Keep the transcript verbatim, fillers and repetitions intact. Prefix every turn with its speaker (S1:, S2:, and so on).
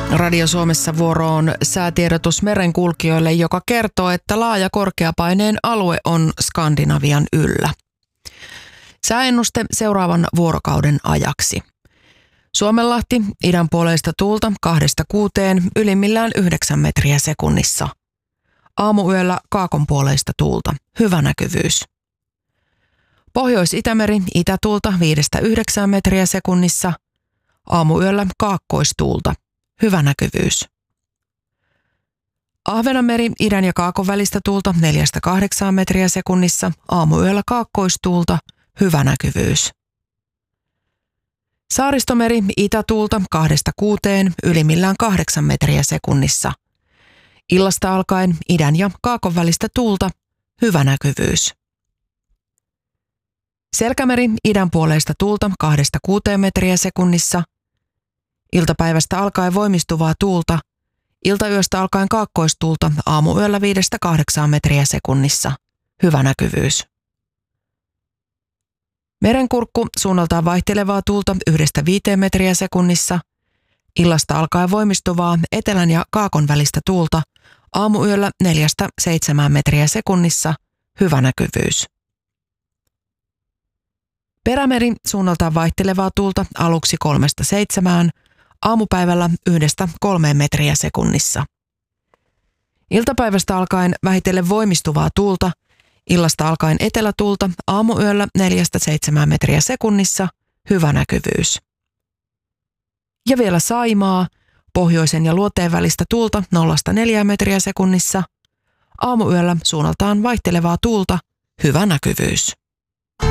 S1: Radio Suomessa vuoroon säätiedotus merenkulkijoille, joka kertoo, että laaja korkeapaineen alue on Skandinavian yllä. Sääennuste seuraavan vuorokauden ajaksi. Suomenlahti, idänpuoleista tuulta kahdesta kuuteen, ylimmillään yhdeksän metriä sekunnissa. Aamuyöllä kaakonpuoleista tuulta, hyvä näkyvyys. Pohjois-Itämeri, itätuulta viidestä yhdeksään metriä sekunnissa. Aamuyöllä kaakkoistuulta, hyvä näkyvyys. Ahvenanmeri, idän ja kaakon välistä tuulta neljästä kahdeksaan metriä sekunnissa. Aamuyöllä kaakkoistuulta, hyvä näkyvyys. Saaristomeri, itätuulta kahdesta kuuteen, ylimmillään kahdeksan metriä sekunnissa. Illasta alkaen idän ja kaakon välistä tuulta, hyvä näkyvyys. Selkämeri, idänpuoleista tuulta kahdesta kuuteen metriä sekunnissa. Iltapäivästä alkaen voimistuvaa tuulta, iltayöstä alkaen kaakkoistuulta, aamuyöllä viidestä kahdeksaan metriä sekunnissa, hyvä näkyvyys. Merenkurkku, suunnaltaan vaihtelevaa tuulta yhdestä viiteen metriä sekunnissa. Illasta alkaen voimistuvaa etelän ja kaakon välistä tuulta, aamuyöllä neljästä seitsemään metriä sekunnissa, hyvä näkyvyys. Perämeri, suunnaltaan vaihtelevaa tuulta aluksi kolmesta seitsemään, aamupäivällä yhdestä kolmeen metriä sekunnissa. Iltapäivästä alkaen vähitellen voimistuvaa tuulta, illasta alkaen etelätuulta, aamuyöllä neljästä seitsemään metriä sekunnissa, hyvä näkyvyys. Ja vielä Saimaa, pohjoisen ja luoteen välistä tuulta nollasta neljään metriä sekunnissa, aamuyöllä suunnaltaan vaihtelevaa tuulta, hyvä näkyvyys.